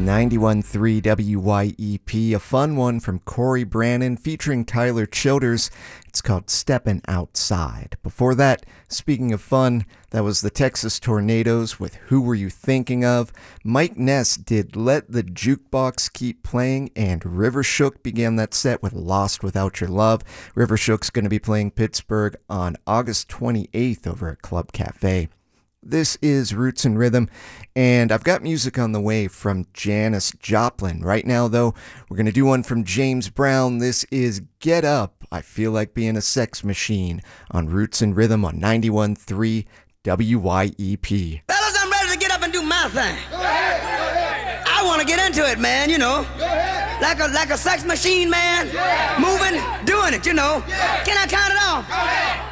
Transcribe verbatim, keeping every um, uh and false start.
ninety-one point three W Y E P, a fun one from Corey Brannon featuring Tyler Childers. It's called Steppin' Outside. Before that, speaking of fun, that was the Texas Tornadoes with Who Were You Thinking Of? Mike Ness did Let the Jukebox Keep Playing, and River Shook began that set with Lost Without Your Love. River Shook's going to be playing Pittsburgh on August twenty-eighth over at Club Cafe. This is Roots and Rhythm, and I've got music on the way from Janis Joplin. Right now, though, we're going to do one from James Brown. This is Get Up, I Feel Like Being a Sex Machine on Roots and Rhythm on ninety-one point three W Y E P. Fellas, I'm ready to get up and do my thing. Go ahead, go ahead. I want to get into it, man, you know. Go ahead. Like a, like a sex machine, man. Yeah. Moving, doing it, you know. Yeah. Can I count it off? Go ahead.